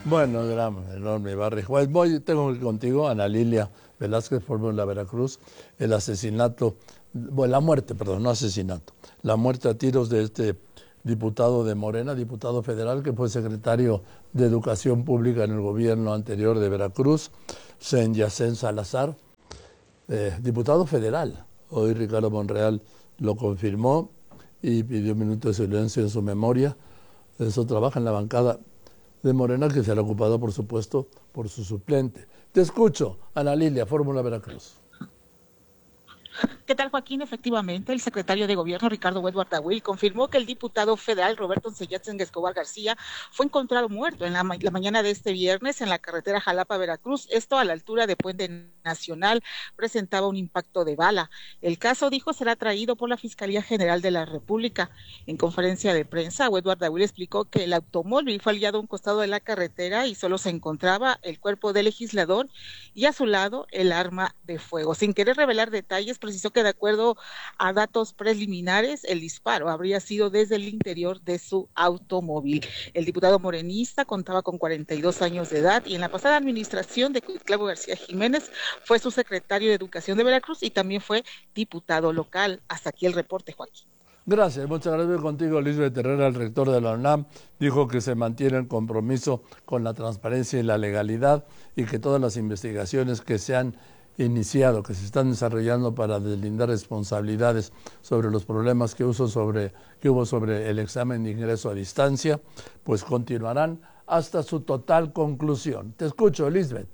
Bueno, gran, enorme, Barry Juárez. Tengo contigo, Ana Lilia Velázquez, Fórmula Veracruz, el asesinato, bueno, la muerte, perdón, no asesinato, la muerte a tiros de este diputado de Morena, diputado federal, que fue secretario de Educación Pública en el gobierno anterior de Veracruz, Yacén Salazar, diputado federal. Hoy Ricardo Monreal lo confirmó y pidió un minuto de silencio en su memoria. Eso trabaja en la bancada de Morena, que será ocupado, por supuesto, por su suplente. Te escucho, Ana Lilia, Fórmula Veracruz. ¿Qué tal, Joaquín? Efectivamente, el secretario de Gobierno, Ricardo Edward Dawil, confirmó que el diputado federal Roberto Seyatzen Escobar García fue encontrado muerto en la mañana de este viernes en la carretera Jalapa-Veracruz, esto a la altura de Puente Nacional. Presentaba un impacto de bala. El caso, dijo, será traído por la Fiscalía General de la República. En conferencia de prensa, Edward Dawil explicó que el automóvil fue hallado a un costado de la carretera y solo se encontraba el cuerpo del legislador y a su lado el arma de fuego. Sin querer revelar detalles, precisó que de acuerdo a datos preliminares, el disparo habría sido desde el interior de su automóvil. El diputado morenista contaba con 42 años de edad y en la pasada administración de Cuitlavo García Jiménez fue su secretario de Educación de Veracruz y también fue diputado local. Hasta aquí el reporte, Joaquín. Gracias, muchas gracias contigo, Lisbeth Herrera, el rector de la UNAM, dijo que se mantiene el compromiso con la transparencia y la legalidad y que todas las investigaciones que se han iniciado, que se están desarrollando para deslindar responsabilidades sobre los problemas que hubo sobre el examen de ingreso a distancia, pues continuarán hasta su total conclusión. Te escucho, Lisbeth.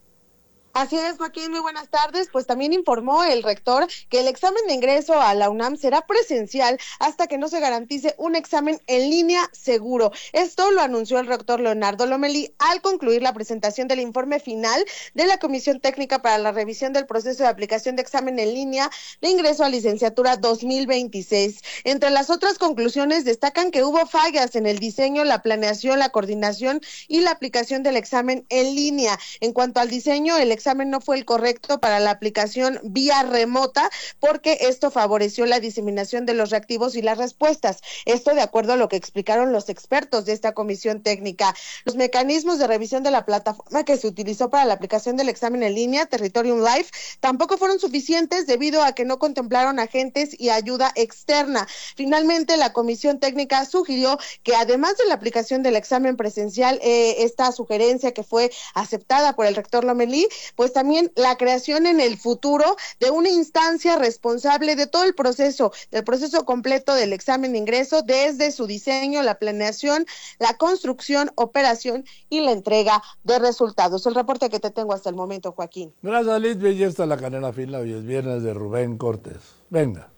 Así es, Joaquín, muy buenas tardes. Pues también informó el rector que el examen de ingreso a la UNAM será presencial hasta que no se garantice un examen en línea seguro. Esto lo anunció el rector Leonardo Lomelí al concluir la presentación del informe final de la Comisión Técnica para la Revisión del Proceso de Aplicación de Examen en Línea de Ingreso a Licenciatura 2026. Entre las otras conclusiones destacan que hubo fallas en el diseño, la planeación, la coordinación y la aplicación del examen en línea. En cuanto al diseño, el examen no fue el correcto para la aplicación vía remota porque esto favoreció la diseminación de los reactivos y las respuestas. Esto de acuerdo a lo que explicaron los expertos de esta comisión técnica. Los mecanismos de revisión de la plataforma que se utilizó para la aplicación del examen en línea, Territorium Live, tampoco fueron suficientes debido a que no contemplaron agentes y ayuda externa. Finalmente, la comisión técnica sugirió que además de la aplicación del examen presencial, esta sugerencia que fue aceptada por el rector Lomelí, pues también la creación en el futuro de una instancia responsable de todo el proceso, del proceso completo del examen de ingreso, desde su diseño, la planeación, la construcción, operación y la entrega de resultados. El reporte que te tengo hasta el momento, Joaquín. Gracias, Liz. Y está la cadena fila. Hoy es viernes de Rubén Cortés. Venga.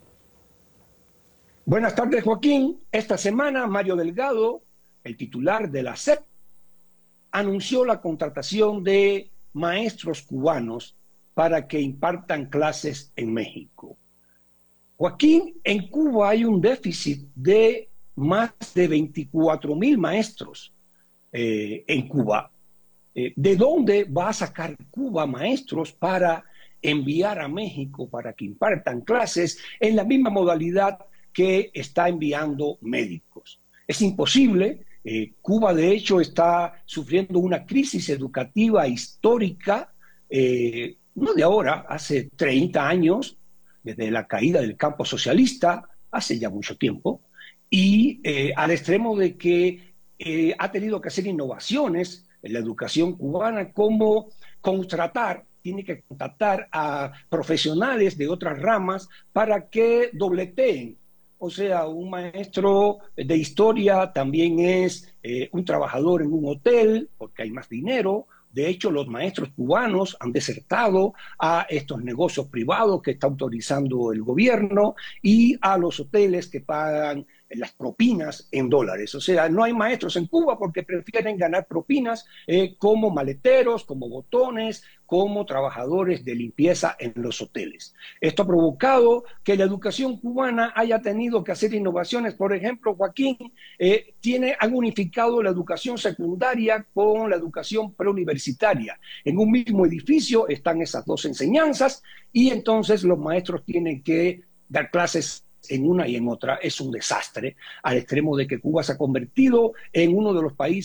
Buenas tardes, Joaquín. Esta semana, Mario Delgado, el titular de la SEP, anunció la contratación de maestros cubanos para que impartan clases en México. Joaquín, en Cuba hay un déficit de más de 24,000 maestros en Cuba. ¿De dónde va a sacar Cuba maestros para enviar a México para que impartan clases en la misma modalidad que está enviando médicos? Es imposible. Cuba, de hecho, está sufriendo una crisis educativa histórica, no de ahora, hace 30 años, desde la caída del campo socialista, hace ya mucho tiempo, y al extremo de que ha tenido que hacer innovaciones en la educación cubana, como tiene que contratar a profesionales de otras ramas para que dobleteen. O sea, un maestro de historia también es un trabajador en un hotel porque hay más dinero. De hecho, los maestros cubanos han desertado a estos negocios privados que está autorizando el gobierno y a los hoteles que pagan las propinas en dólares. O sea, no hay maestros en Cuba porque prefieren ganar propinas como maleteros, como botones, como trabajadores de limpieza en los hoteles. Esto ha provocado que la educación cubana haya tenido que hacer innovaciones. Por ejemplo, Joaquín, han unificado la educación secundaria con la educación preuniversitaria. En un mismo edificio están esas dos enseñanzas y entonces los maestros tienen que dar clases en una y en otra. Es un desastre, al extremo de que Cuba se ha convertido en uno de los países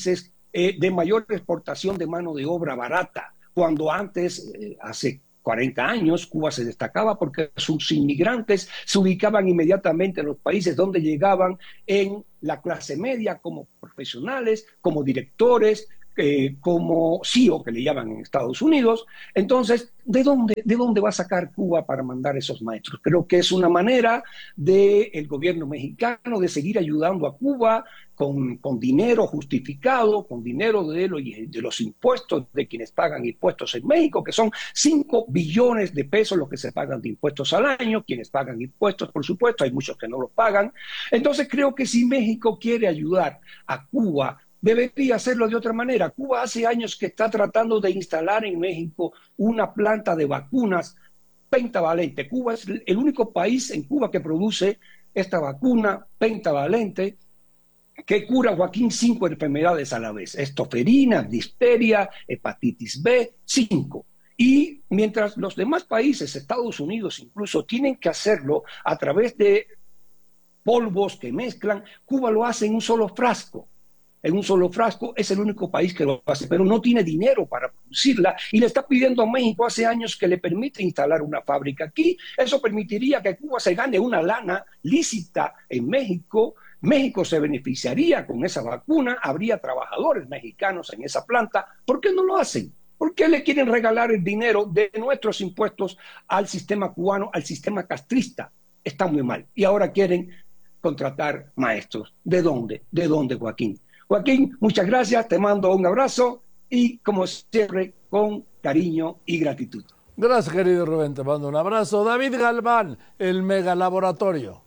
de mayor exportación de mano de obra barata, cuando antes, hace 40 años, Cuba se destacaba porque sus inmigrantes se ubicaban inmediatamente en los países donde llegaban en la clase media como profesionales, como directores, como CEO, que le llaman en Estados Unidos. Entonces, ¿de dónde va a sacar Cuba para mandar esos maestros? Creo que es una manera del gobierno mexicano de seguir ayudando a Cuba con dinero justificado, con dinero de los impuestos de quienes pagan impuestos en México, que son 5 billones de pesos los que se pagan de impuestos al año, quienes pagan impuestos, por supuesto, hay muchos que no los pagan. Entonces, creo que si México quiere ayudar a Cuba, debería hacerlo de otra manera. Cuba hace años que está tratando de instalar en México una planta de vacunas pentavalente. Cuba es el único país en Cuba que produce esta vacuna pentavalente que cura, Joaquín, 5 enfermedades a la vez: estoferina, difteria, hepatitis B, 5. Y mientras los demás países, Estados Unidos incluso, tienen que hacerlo a través de polvos que mezclan, Cuba lo hace en un solo frasco. En un solo frasco, es el único país que lo hace, pero no tiene dinero para producirla y le está pidiendo a México hace años que le permita instalar una fábrica aquí. Eso permitiría que Cuba se gane una lana lícita en México. México se beneficiaría con esa vacuna, habría trabajadores mexicanos en esa planta. ¿Por qué no lo hacen? ¿Por qué le quieren regalar el dinero de nuestros impuestos al sistema cubano, al sistema castrista? Está muy mal. Y ahora quieren contratar maestros. ¿De dónde? ¿De dónde, Joaquín? Joaquín, muchas gracias, te mando un abrazo y, como siempre, con cariño y gratitud. Gracias, querido Rubén, te mando un abrazo. David Galván, el megalaboratorio.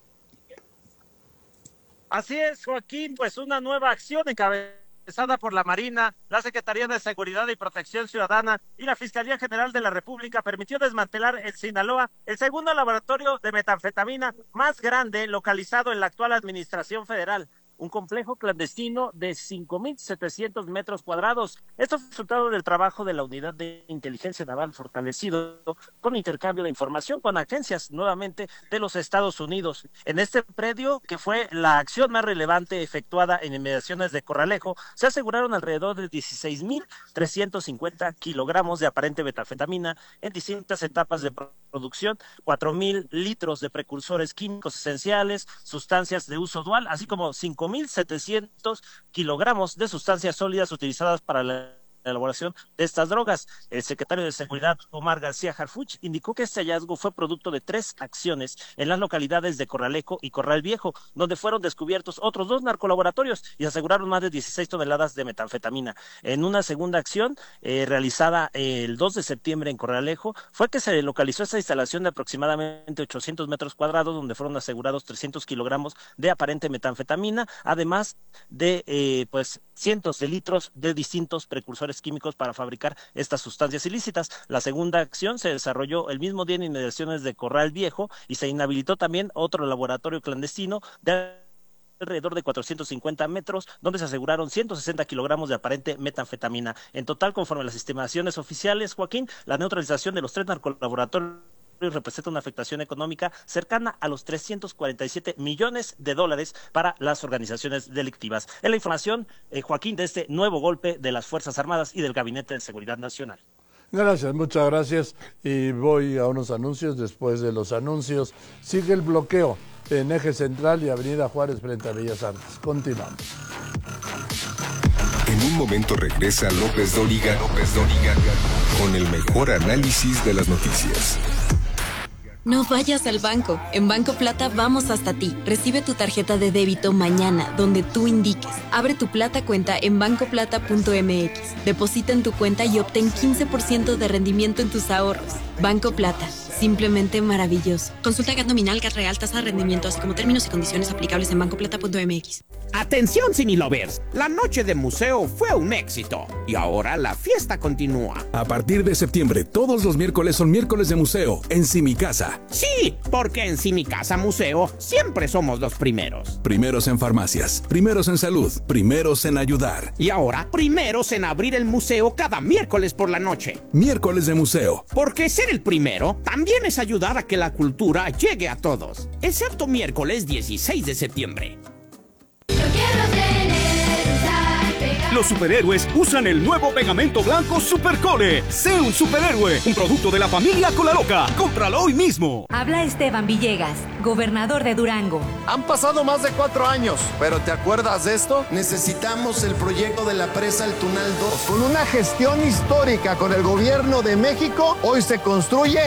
Así es, Joaquín, pues una nueva acción encabezada por la Marina, la Secretaría de Seguridad y Protección Ciudadana y la Fiscalía General de la República permitió desmantelar en Sinaloa el segundo laboratorio de metanfetamina más grande localizado en la actual administración federal. Un complejo clandestino de 5,700 metros cuadrados. Esto es resultado del trabajo de la Unidad de Inteligencia Naval fortalecido con intercambio de información con agencias nuevamente de los Estados Unidos. En este predio, que fue la acción más relevante efectuada en inmediaciones de Corralejo, se aseguraron alrededor de 16,350 kilogramos de aparente metanfetamina en distintas etapas de producción, 4,000 litros de precursores químicos esenciales, sustancias de uso dual, así como 5,700 kilogramos de sustancias sólidas utilizadas para la elaboración de estas drogas. El secretario de Seguridad, Omar García Harfuch, indicó que este hallazgo fue producto de 3 acciones en las localidades de Corralejo y Corral Viejo, donde fueron descubiertos otros 2 narcolaboratorios y aseguraron más de 16 toneladas de metanfetamina. En una segunda acción realizada el 2 de septiembre en Corralejo, fue que se localizó esta instalación de aproximadamente 800 metros cuadrados, donde fueron asegurados 300 kilogramos de aparente metanfetamina, además de cientos de litros de distintos precursores químicos para fabricar estas sustancias ilícitas. La segunda acción se desarrolló el mismo día en inmediaciones de Corral Viejo y se inhabilitó también otro laboratorio clandestino de alrededor de 450 metros, donde se aseguraron 160 kilogramos de aparente metanfetamina. En total, conforme a las estimaciones oficiales, Joaquín, la neutralización de los 3 narcolaboratorios representa una afectación económica cercana a los $347 millones para las organizaciones delictivas. Es la información, Joaquín, de este nuevo golpe de las Fuerzas Armadas y del Gabinete de Seguridad Nacional. Gracias, muchas gracias. Y voy a unos anuncios. Después de los anuncios, sigue el bloqueo en Eje Central y Avenida Juárez frente a Bellas Artes. Continuamos. En un momento regresa López Dóriga con el mejor análisis de las noticias. No vayas al banco. En Banco Plata vamos hasta ti. Recibe tu tarjeta de débito mañana, donde tú indiques. Abre tu Plata cuenta en bancoplata.mx. Deposita en tu cuenta y obtén 15% de rendimiento en tus ahorros. Banco Plata. Simplemente maravilloso. Consulta GAT nominal, GAT real, tasa de rendimiento, así como términos y condiciones aplicables en bancoplata.mx. Atención, Cinelovers. La noche de museo fue un éxito. Y ahora la fiesta continúa. A partir de septiembre, todos los miércoles son miércoles de museo en Simicasa. Sí, porque en Simicasa Museo siempre somos los primeros. Primeros en farmacias, primeros en salud, primeros en ayudar. Y ahora, primeros en abrir el museo cada miércoles por la noche. Miércoles de museo. Porque ser el primero también es ayudar a que la cultura llegue a todos. Excepto miércoles 16 de septiembre. Yo quiero tener un Los superhéroes usan el nuevo pegamento blanco Supercole. Sé un superhéroe, un producto de la familia Colaloca. Cómpralo hoy mismo. Habla Esteban Villegas, gobernador de Durango. Han pasado más de 4 años, pero ¿te acuerdas de esto? Necesitamos el proyecto de la presa El Tunal 2. Con una gestión histórica con el gobierno de México, hoy se construye